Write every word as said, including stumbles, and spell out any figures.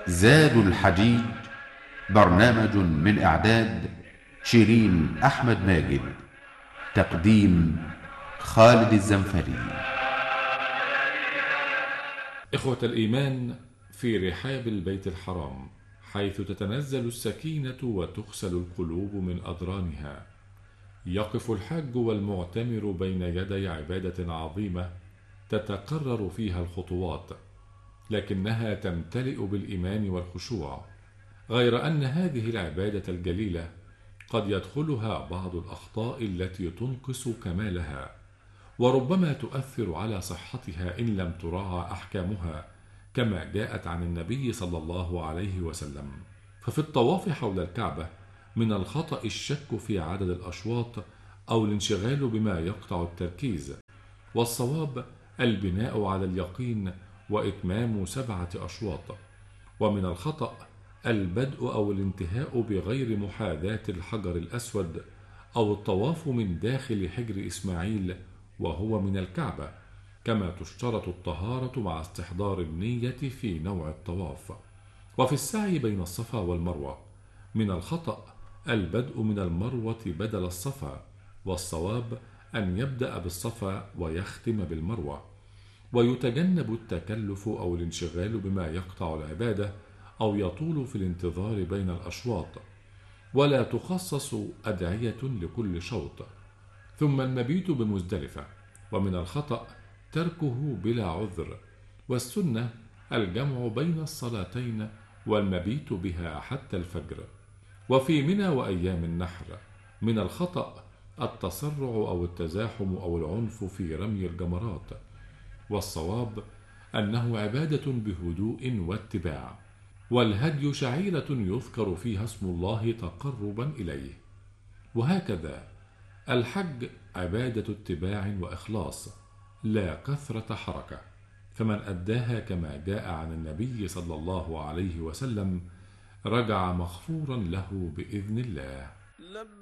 زاد الحجيج، برنامج من إعداد شيرين أحمد ماجد، تقديم خالد الزنفري. إخوة الإيمان، في رحاب البيت الحرام حيث تتنزل السكينة وتغسل القلوب من أضرانها، يقف الحاج والمعتمر بين يدي عبادة عظيمة تتقرر فيها الخطوات، لكنها تمتلئ بالإيمان والخشوع، غير أن هذه العبادة الجليلة قد يدخلها بعض الأخطاء التي تنقص كمالها، وربما تؤثر على صحتها إن لم تراعى أحكامها كما جاءت عن النبي صلى الله عليه وسلم. ففي الطواف حول الكعبة من الخطأ الشك في عدد الأشواط أو الانشغال بما يقطع التركيز، والصواب البناء على اليقين وإتمام سبعة أشواط. ومن الخطأ البدء أو الانتهاء بغير محاذاة الحجر الأسود أو الطواف من داخل حجر إسماعيل وهو من الكعبة، كما تشترط الطهارة مع استحضار النية في نوع الطواف. وفي السعي بين الصفا والمروة من الخطأ البدء من المروة بدل الصفا، والصواب أن يبدأ بالصفا ويختم بالمروة. ويتجنب التكلف أو الانشغال بما يقطع العبادة أو يطول في الانتظار بين الأشواط، ولا تخصص أدعية لكل شوط. ثم المبيت بمزدلفة، ومن الخطأ تركه بلا عذر، والسنة الجمع بين الصلاتين والمبيت بها حتى الفجر. وفي منى وأيام النحر من الخطأ التسرع أو التزاحم أو العنف في رمي الجمرات، والصواب أنه عبادة بهدوء واتباع، والهدي شعيرة يذكر فيها اسم الله تقربا إليه. وهكذا الحج عبادة اتباع وإخلاص لا كثرة حركة، فمن أداها كما جاء عن النبي صلى الله عليه وسلم رجع مغفورا له بإذن الله.